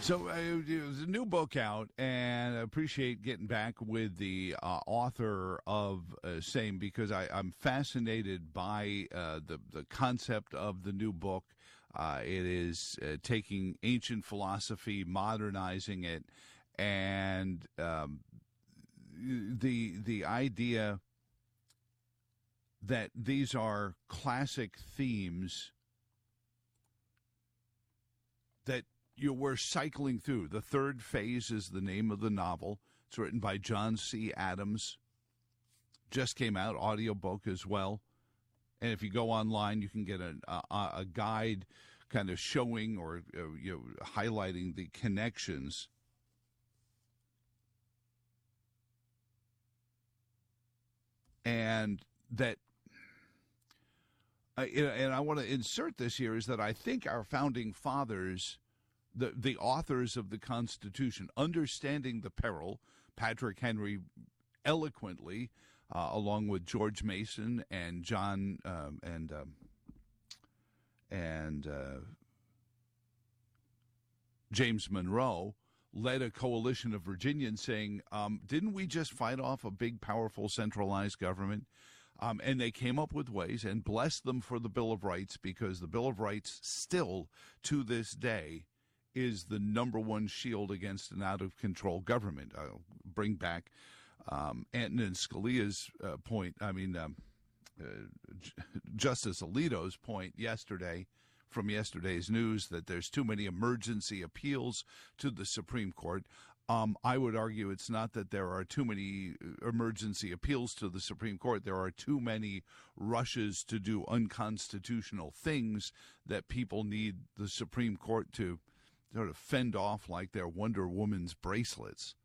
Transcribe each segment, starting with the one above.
So there's a new book out, and I appreciate getting back with the author of same, because I'm fascinated by the concept of the new book. It is taking ancient philosophy, modernizing it, and the idea that these are classic themes that we're cycling through. The Third Phase is the name of the novel. It's written by John C. Adams. Just came out, audiobook as well. And if you go online, you can get a guide kind of showing or highlighting the connections. And that, and I want to insert this here, is that I think our founding fathers, the authors of the Constitution, understanding the peril, Patrick Henry eloquently, along with George Mason and John James Monroe, led a coalition of Virginians saying, didn't we just fight off a big, powerful, centralized government? And they came up with ways, and bless them for the Bill of Rights, because the Bill of Rights still, to this day, is the number one shield against an out-of-control government. I'll bring back Antonin Scalia's point, Justice Alito's point yesterday, from yesterday's news, that there's too many emergency appeals to the Supreme Court. I would argue it's not that there are too many emergency appeals to the Supreme Court. There are too many rushes to do unconstitutional things that people need the Supreme Court to sort of fend off like they're Wonder Woman's bracelets.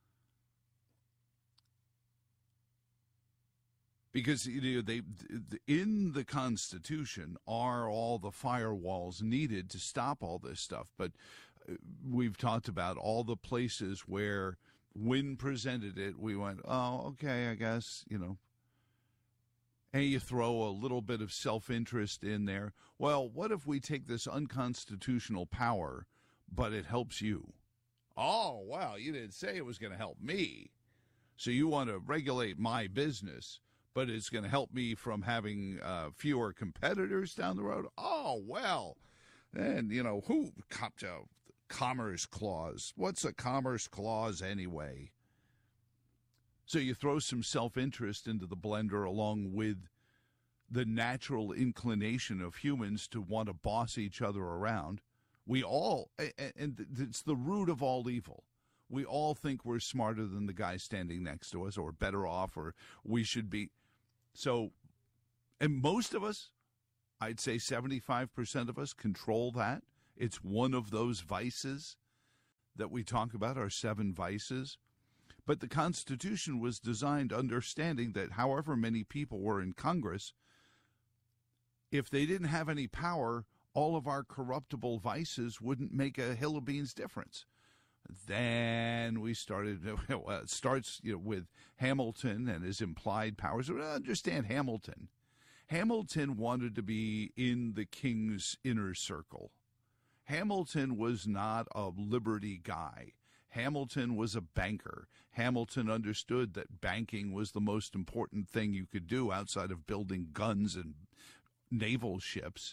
Because they in the Constitution are all the firewalls needed to stop all this stuff. But we've talked about all the places where, when presented it, we went, oh, okay, I guess, And you throw a little bit of self-interest in there. Well, what if we take this unconstitutional power, but it helps you? Oh, well, you didn't say it was going to help me. So you want to regulate my business, but it's going to help me from having fewer competitors down the road? Oh, well, and, who copped a Commerce Clause? What's a Commerce Clause anyway? So you throw some self-interest into the blender, along with the natural inclination of humans to want to boss each other around. We all, and it's the root of all evil. We all think we're smarter than the guy standing next to us, or better off, or we should be. So, and most of us, I'd say 75% of us, control that. It's one of those vices that we talk about, our 7 vices. But the Constitution was designed understanding that however many people were in Congress, if they didn't have any power, all of our corruptible vices wouldn't make a hill of beans difference. Then we started, it starts with Hamilton and his implied powers. Understand Hamilton. Hamilton wanted to be in the king's inner circle. Hamilton was not a liberty guy. Hamilton was a banker. Hamilton understood that banking was the most important thing you could do outside of building guns and naval ships.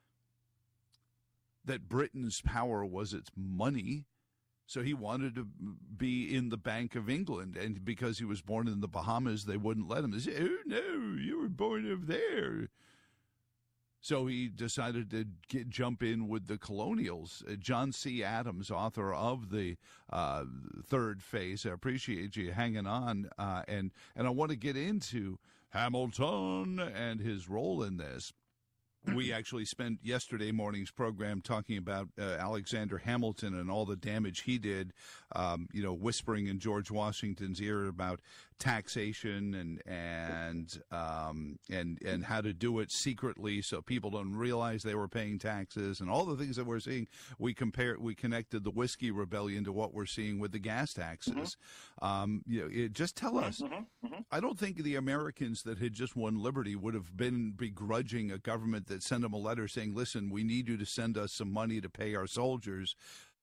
That Britain's power was its money. So he wanted to be in the Bank of England, and because he was born in the Bahamas, they wouldn't let him. They said, oh, no, you were born over there. So he decided to jump in with the colonials. John C. Adams, author of the Third Phase, I appreciate you hanging on, and I want to get into Hamilton and his role in this. We actually spent yesterday morning's program talking about Alexander Hamilton and all the damage he did, whispering in George Washington's ear about taxation and how to do it secretly so people don't realize they were paying taxes, and all the things that we're seeing. We connected the whiskey rebellion to what we're seeing with the gas taxes. Just tell us. I don't think the Americans that had just won liberty would have been begrudging a government that sent them a letter saying, listen, we need you to send us some money to pay our soldiers.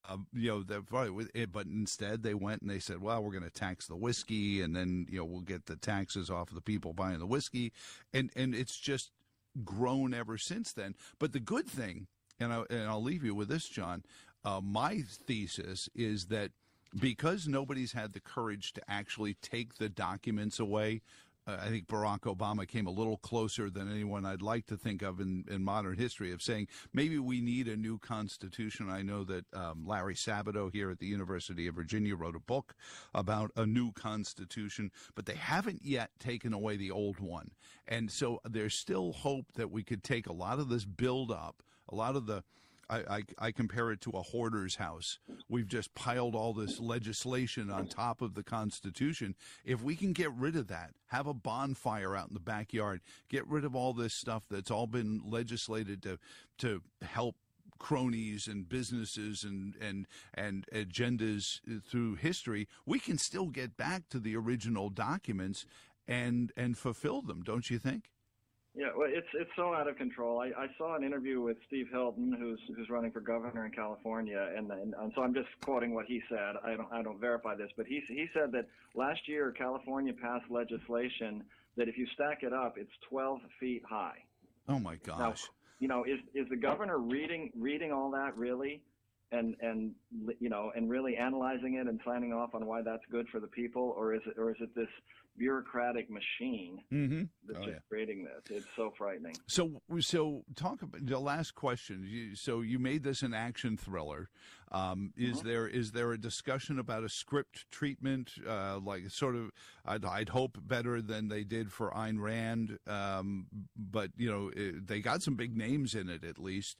But instead they went and they said, well, we're going to tax the whiskey, and then we'll get the taxes off of the people buying the whiskey, and it's just grown ever since then. But the good thing, and I'll leave you with this, John. My thesis is that because nobody's had the courage to actually take the documents away. I think Barack Obama came a little closer than anyone I'd like to think of in modern history of saying maybe we need a new constitution. I know that Larry Sabato here at the University of Virginia wrote a book about a new constitution, but they haven't yet taken away the old one. And so there's still hope that we could take a lot of this buildup, a lot of the I compare it to a hoarder's house. We've just piled all this legislation on top of the Constitution. If we can get rid of that, have a bonfire out in the backyard, get rid of all this stuff that's all been legislated to help cronies and businesses and agendas through history, we can still get back to the original documents and fulfill them, don't you think? Yeah, well, it's so out of control. I saw an interview with Steve Hilton, who's running for governor in California, and so I'm just quoting what he said. I don't verify this, but he said that last year California passed legislation that if you stack it up, it's 12 feet high. Oh my gosh! Now, is the governor reading all that really, and really analyzing it and signing off on why that's good for the people, or is it this bureaucratic machine that's creating this? It's so frightening. So talk about the last question. So you made this an action thriller. Is there a discussion about a script treatment, like sort of? I'd hope better than they did for Ayn Rand, but they got some big names in it at least.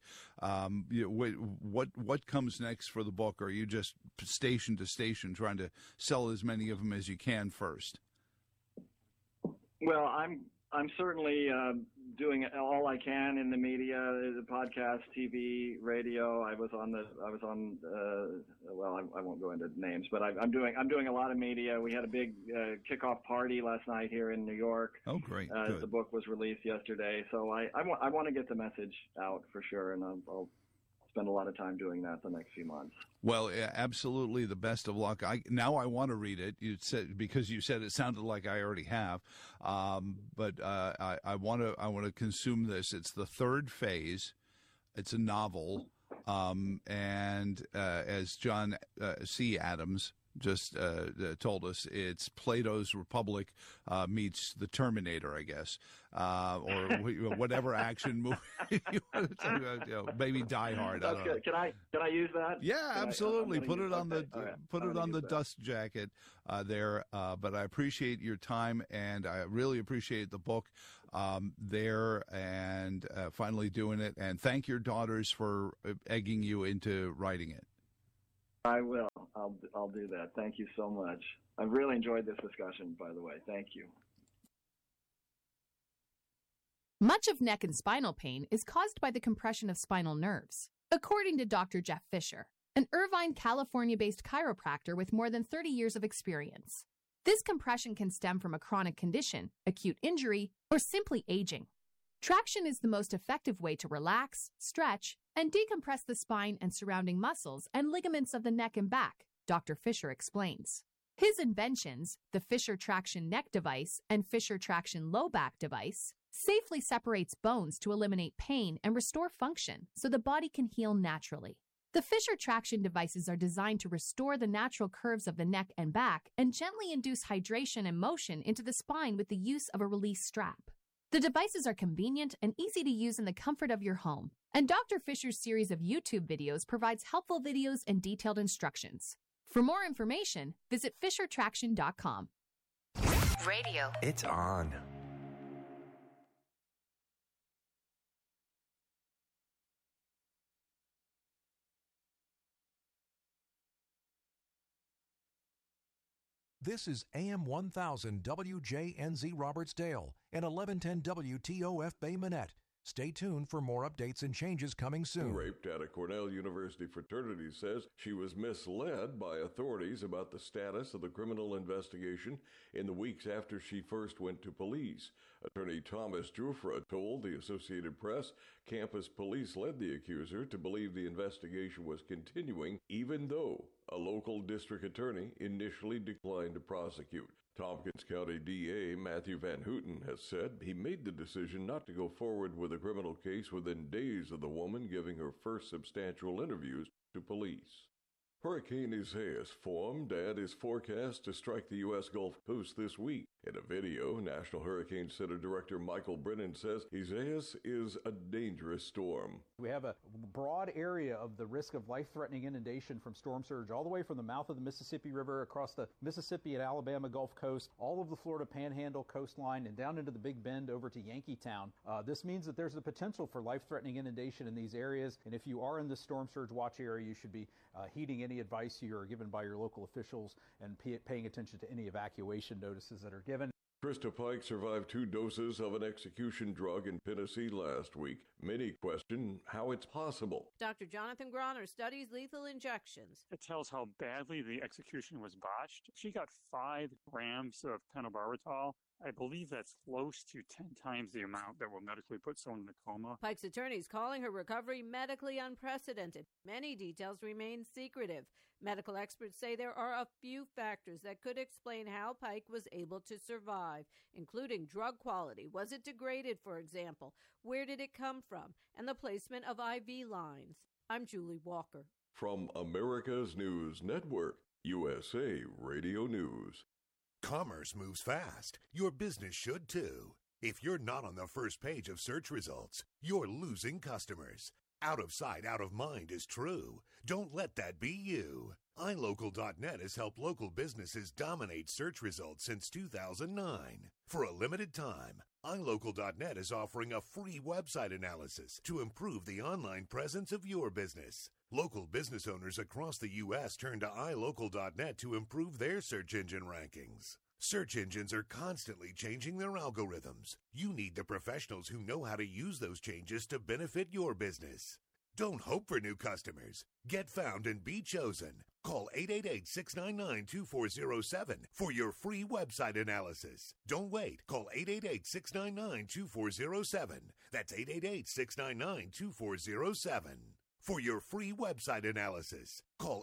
What comes next for the book? Or are you just station to station trying to sell as many of them as you can first? Well, I'm certainly doing all I can in the media, the podcast, TV, radio. I won't go into names, but I'm doing a lot of media. We had a big kickoff party last night here in New York. Oh, great! The book was released yesterday, so I want to get the message out for sure, and I'll spend a lot of time doing that the next few months. Well, absolutely, the best of luck. I want to read it. You said because you said it sounded like I already have, but I want to consume this. It's the third phase. It's a novel, and as John C. Adams just told us, it's Plato's Republic meets the Terminator, I guess, or whatever action movie you want to talk about, maybe Die Hard. That's good. Can I use that? Yeah, absolutely. Put it on the dust jacket there. But I appreciate your time, and I really appreciate the book there, and finally doing it. And thank your daughters for egging you into writing it. I will. I'll do that. Thank you so much. I've really enjoyed this discussion, by the way. Thank you. Much of neck and spinal pain is caused by the compression of spinal nerves, according to Dr. Jeff Fisher, an Irvine, California-based chiropractor with more than 30 years of experience. This compression can stem from a chronic condition, acute injury, or simply aging. Traction is the most effective way to relax, stretch, and decompress the spine and surrounding muscles and ligaments of the neck and back, Dr. Fisher explains. His inventions, the Fisher Traction Neck Device and Fisher Traction Low Back Device, safely separates bones to eliminate pain and restore function so the body can heal naturally. The Fisher Traction devices are designed to restore the natural curves of the neck and back and gently induce hydration and motion into the spine with the use of a release strap. The devices are convenient and easy to use in the comfort of your home, and Dr. Fisher's series of YouTube videos provides helpful videos and detailed instructions. For more information, visit FisherTraction.com. Radio. It's on. This is AM 1000 WJNZ Robertsdale and 1110 WTOF Bay Minette, Stay tuned for more updates and changes coming soon. Raped at a Cornell University fraternity says she was misled by authorities about the status of the criminal investigation in the weeks after she first went to police. Attorney Thomas Jufra told the Associated Press campus police led the accuser to believe the investigation was continuing, even though a local district attorney initially declined to prosecute. Tompkins County DA Matthew Van Houten has said he made the decision not to go forward with a criminal case within days of the woman giving her first substantial interviews to police. Hurricane Isaias formed and is forecast to strike the U.S. Gulf Coast this week. In a video, National Hurricane Center Director Michael Brennan says Isaias is a dangerous storm. We have a broad area of the risk of life-threatening inundation from storm surge all the way from the mouth of the Mississippi River across the Mississippi and Alabama Gulf Coast, all of the Florida Panhandle coastline, and down into the Big Bend over to Yankeetown. This means that there's the potential for life-threatening inundation in these areas, and if you are in the storm surge watch area, you should be heeding any advice you are given by your local officials and paying attention to any evacuation notices that are given. Krista Pike survived 2 doses of an execution drug in Tennessee last week. Many question how it's possible. Dr. Jonathan Groner studies lethal injections. It tells how badly the execution was botched. She got 5 grams of pentobarbital. I believe that's close to 10 times the amount that will medically put someone in a coma. Pike's attorneys calling her recovery medically unprecedented. Many details remain secretive. Medical experts say there are a few factors that could explain how Pike was able to survive, including drug quality. Was it degraded, for example? Where did it come from? And the placement of IV lines. I'm Julie Walker. From America's News Network, USA Radio News. Commerce moves fast. Your business should too. If you're not on the first page of search results, you're losing customers. Out of sight, out of mind is true. Don't let that be you. iLocal.net has helped local businesses dominate search results since 2009. For a limited time, iLocal.net is offering a free website analysis to improve the online presence of your business. Local business owners across the U.S. turn to iLocal.net to improve their search engine rankings. Search engines are constantly changing their algorithms. You need the professionals who know how to use those changes to benefit your business. Don't hope for new customers. Get found and be chosen. Call 888-699-2407 for your free website analysis. Don't wait. Call 888-699-2407. That's 888-699-2407. For your free website analysis, call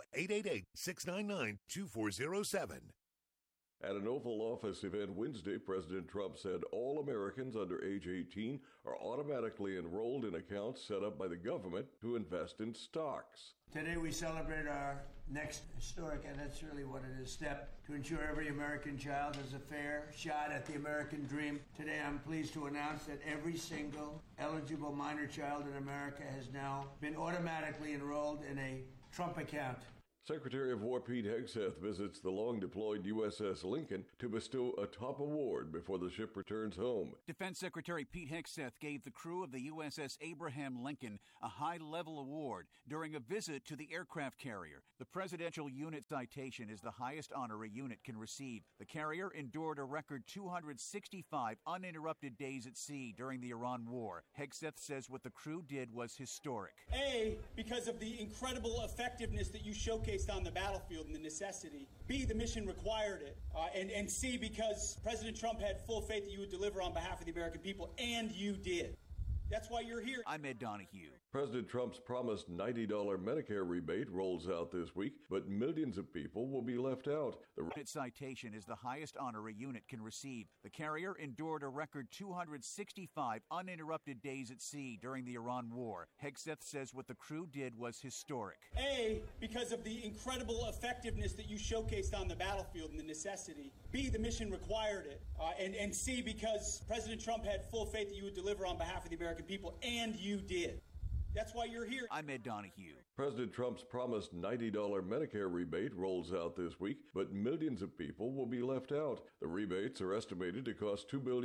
888-699-2407. At an Oval Office event Wednesday, President Trump said all Americans under age 18 are automatically enrolled in accounts set up by the government to invest in stocks. Today we celebrate our next historic, and that's really what it is, step to ensure every American child has a fair shot at the American dream. Today I'm pleased to announce that every single eligible minor child in America has now been automatically enrolled in a Trump account. Secretary of War Pete Hegseth visits the long-deployed USS Lincoln to bestow a top award before the ship returns home. Defense Secretary Pete Hegseth gave the crew of the USS Abraham Lincoln a high-level award during a visit to the aircraft carrier. The Presidential Unit Citation is the highest honor a unit can receive. The carrier endured a record 265 uninterrupted days at sea during the Iran War. Hegseth says what the crew did was historic. A, because of the incredible effectiveness that you showcased on the battlefield and the necessity. B, the mission required it. And C, because President Trump had full faith that you would deliver on behalf of the American people, and you did. That's why you're here. I'm Ed Donahue. President Trump's promised $90 Medicare rebate rolls out this week, but millions of people will be left out. The unit citation is the highest honor a unit can receive. The carrier endured a record 265 uninterrupted days at sea during the Iran War. Hegseth says what the crew did was historic. A, because of the incredible effectiveness that you showcased on the battlefield and the necessity. B, the mission required it. And C, because President Trump had full faith that you would deliver on behalf of the American people, and you did. That's why you're here. I'm Ed Donahue. President Trump's promised $90 Medicare rebate rolls out this week, but millions of people will be left out. The rebates are estimated to cost $2 billion